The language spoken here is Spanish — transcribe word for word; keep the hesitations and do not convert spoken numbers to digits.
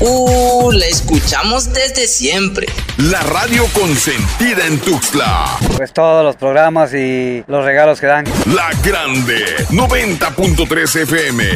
Uh, la escuchamos desde siempre. La radio consentida en Tuxtla. Pues todos los programas y los regalos que dan. La Grande, noventa punto tres F M.